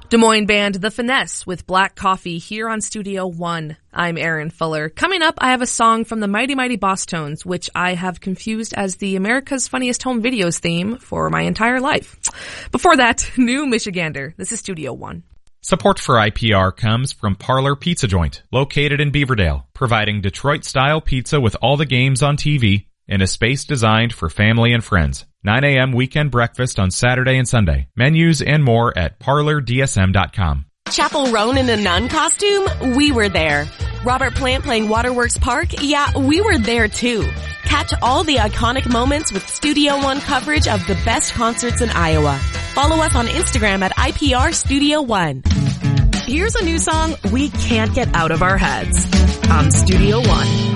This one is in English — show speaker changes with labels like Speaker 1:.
Speaker 1: Des Moines band The Finesse with Black Coffee here on Studio One. I'm Erin Fuller. Coming up, I have a song from the Mighty Mighty Boss Tones, which I have confused as the America's Funniest Home Videos theme for my entire life. Before that, New Michigander. This is Studio One.
Speaker 2: Support for IPR comes from Parlor Pizza Joint, located in Beaverdale, providing Detroit-style pizza with all the games on TV in a space designed for family and friends. 9 a.m. weekend breakfast on Saturday and Sunday. Menus and more at parlordsm.com.
Speaker 3: Chapel Roan in a nun costume? We were there. Robert Plant playing Waterworks Park? Yeah, we were there too. Catch all the iconic moments with Studio One coverage of the best concerts in Iowa. Follow us on Instagram at IPR Studio One.
Speaker 4: Here's a new song we can't get out of our heads on Studio One.